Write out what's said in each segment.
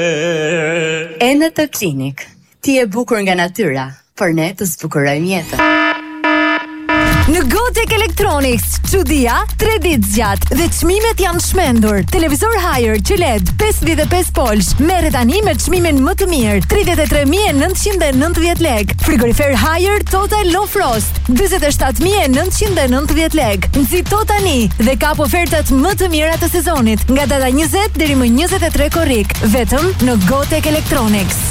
Eneto Klinik. Ti e bukur nga natyra, por ne të zbukurojmë jetën. Në Gotek Electronics, çudia 3 ditë zgjat dhe çmimet janë shmendur. Televizor Haier QLED 55 polsh merret tani me çmimin më të mirë, 33.990 lekë. Frigorifer Haier Total Low Frost 47.990 lekë. Nxito tani dhe kap ofertat më të mira të sezonit nga data 20 deri më 23 korrik, vetëm në Gotek Electronics.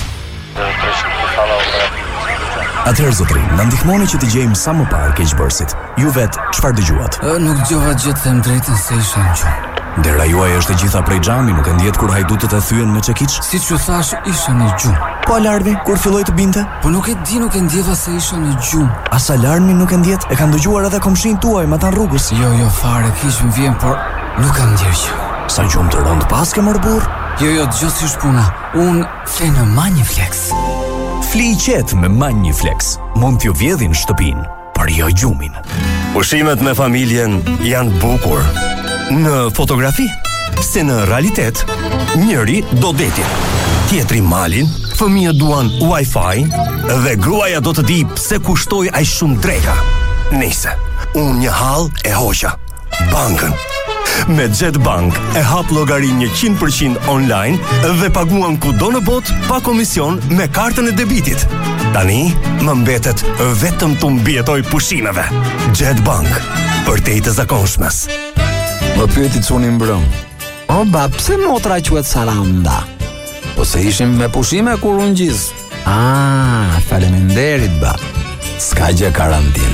Atëherë zotrin, na ndihmoni që të gjejmë sa më parë keqbërësit. Ju vetë, çfarë dëgjuat? Nuk dëgjova gjë të them drejtën se isha në gjumë. Dera juaj është e gjitha prej xhami, nuk e ndjet kur hajdutët e thyen me çekiç? Siç ju thash, isha në gjumë. Po alarmi kur filloi të binte? Po nuk e di, nuk e ndjeva se isha në gjumë. As alarmi nuk e ndjet? E kanë dëgjuar edhe komshin tuaj, ma tan rrugës. Jo, fare, kish më vjen, por nuk kam ndjer gjë. Sa gjumë të rënd pas ke mor burr? Jo, dëgjoj si është puna. Un fle në Maniflex. Fli i qetë me Maniflex. Mund t'ju vjedhin shtëpinë, por jo gjumin. Ushimet me familjen janë bukur në fotografi, se në realitet njëri do detin, tjetri malin, fëmijët duan Wi-Fi dhe gruaja do të di pse kushtoi aq shumë dreka. Nëse unë një hall e hoqa bankën. Me Jetbank e hap llogarinë 100% online dhe paguan kudo në botë pa komision me kartën e debitit. Tani më mbetet vetëm të mbijetoj pushimeve. Jetbank, për te i të zakonshmes. Më pyeti Cuni mbrëm. O ba, pse motra quhet Saranda? Po se ishim me pushime kur unë gjis. Faleminderit ba. S'ka gjë karantinë.